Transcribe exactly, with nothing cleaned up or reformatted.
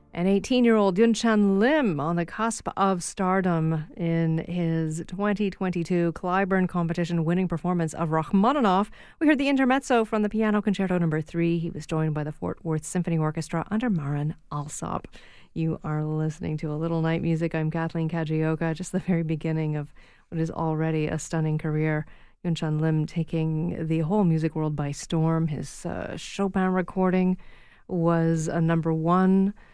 And eighteen-year-old Yunchan Lim on the cusp of stardom in his twenty twenty-two Clyburn competition winning performance of Rachmaninoff. We heard the intermezzo from the Piano Concerto number three. He was joined by the Fort Worth Symphony Orchestra under Marin Alsop. You are listening to A Little Night Music. I'm Kathleen Kajioka. Just the very beginning of what is already a stunning career. Yunchan Lim taking the whole music world by storm. His uh, Chopin recording was a number one